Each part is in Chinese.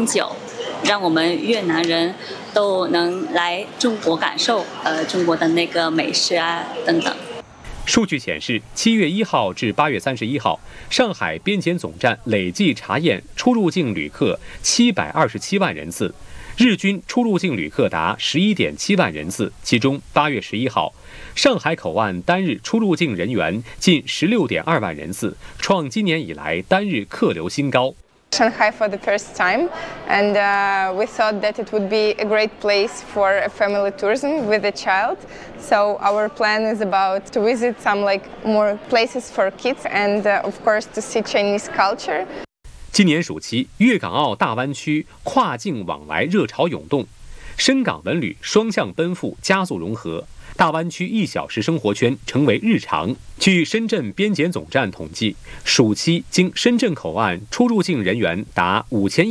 永久，让我们越南人都能来中国感受中国的那个美食啊等等。 数据显示，7月1号至8月31号，上海边检总站累计查验出入境旅客727万人次，日均出入境旅客达11.7万人次。其中8月11号，上海口岸单日出入境人员近16.2万人次，创今年以来单日客流新高。 Shanghai for the first time, and we thought that it would be a great place for family tourism with a child. So our plan is about to visit some more places for kids, and of course to see Chinese culture. 今年暑期，粤港澳大湾区跨境往来热潮涌动，深港文旅双向奔赴加速融合。大湾区1小时生活圈成为日常。据深圳边检总站统计，暑期经深圳口岸出入境人员达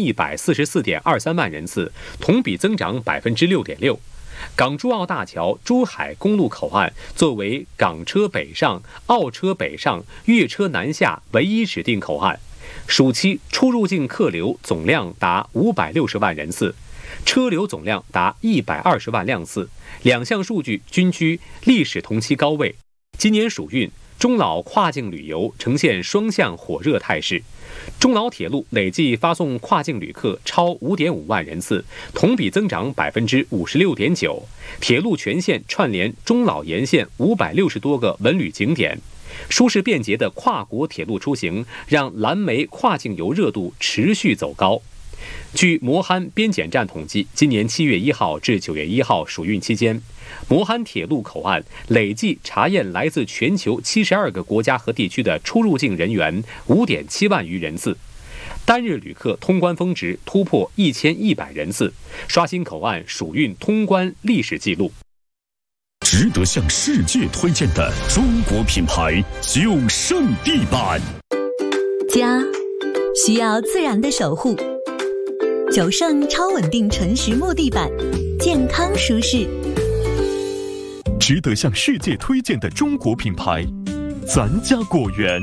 5144.23万人次，同比增长6.6%。港珠澳大桥珠海公路口岸作为港车北上、澳车北上、粤车南下唯一指定口岸，暑期出入境客流总量达560万人次，车流总量达120万辆次，两项数据均居历史同期高位。今年暑运，中老跨境旅游呈现双向火热态势。中老铁路累计发送跨境旅客超5.5万人次，同比增长56.9%。铁路全线串联中老沿线560多个文旅景点，舒适便捷的跨国铁路出行让蓝莓跨境游热度持续走高。据磨憨边检站统计，今年7月1号至9月1号暑运期间，磨憨铁路口岸累计查验来自全球72个国家和地区的出入境人员5.7万余人次，单日旅客通关峰值突破1100人次，刷新口岸暑运通关历史记录。 值得向世界推荐的中国品牌9胜地板， 家需要自然的守护。9胜超稳定纯实木地板，健康舒适。 值得向世界推荐的中国品牌，咱家果园。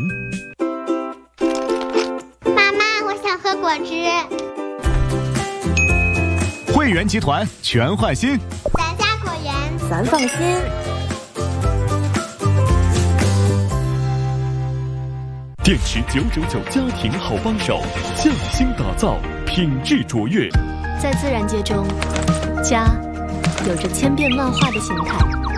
妈妈，我想喝果汁。 汇源集团全换新， 咱家果园， 咱放心。 电池999家庭好帮手，匠心打造，品质卓越。 在自然界中，家有着千变万化的形态。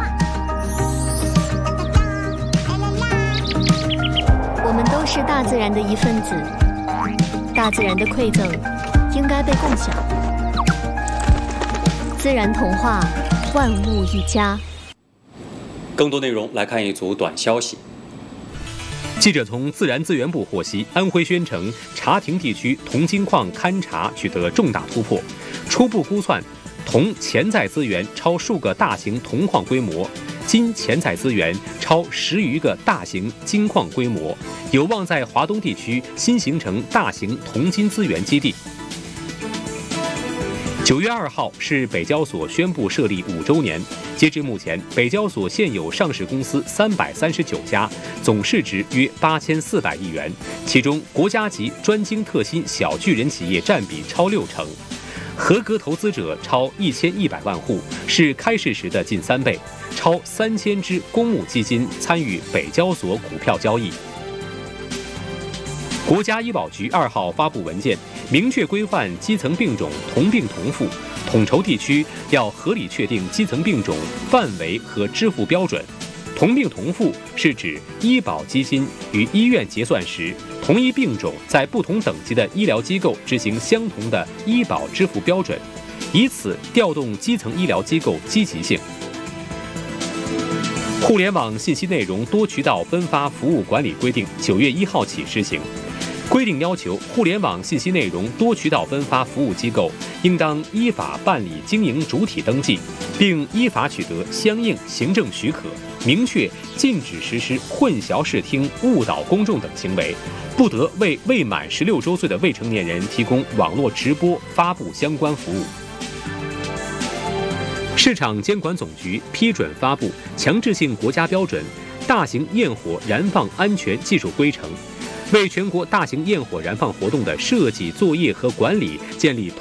我们都是大自然的一份子，大自然的馈赠应该被共享。自然童话，万物一家。 更多内容来看一组短消息。记者从自然资源部获悉，安徽宣城茶亭地区铜金矿勘查取得重大突破，初步估算，铜潜在资源超数个大型铜矿规模，金潜在资源超10余个大型金矿规模，有望在华东地区新形成大型铜金资源基地。9月2号是北交所宣布设立5周年。截至目前，北交所现有上市公司339家，总市值约8400亿元，其中国家级专精特新小巨人企业占比超60%，合格投资者超1100万户，是开市时的近3倍，超3000只公募基金参与北交所股票交易。国家医保局2号发布文件，明确规范基层病种同病同付，统筹地区要合理确定基层病种范围和支付标准。同病同付是指医保基金与医院结算时，同一病种在不同等级的医疗机构执行相同的医保支付标准，以此调动基层医疗机构积极性。互联网信息内容多渠道分发服务管理规定9月1号起施行。规定要求，互联网信息内容多渠道分发服务机构应当依法办理经营主体登记，并依法取得相应行政许可，明确禁止实施混淆视听、误导公众等行为，不得为未满16周岁的未成年人提供网络直播发布相关服务。市场监管总局批准发布强制性国家标准《大型焰火燃放安全技术规程》，为全国大型焰火燃放活动的设计、作业和管理建立